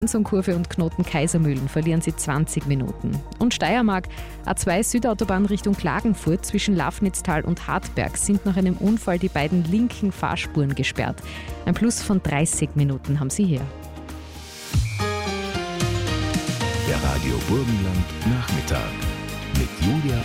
Zum Kurve und Knoten Kaisermühlen verlieren Sie 20 Minuten. Und Steiermark, A2 Südautobahn Richtung Klagenfurt zwischen Lafnitztal und Hartberg sind nach einem Unfall die beiden linken Fahrspuren gesperrt. Ein Plus von 30 Minuten haben Sie hier. Der Radio Burgenland Nachmittag mit Julia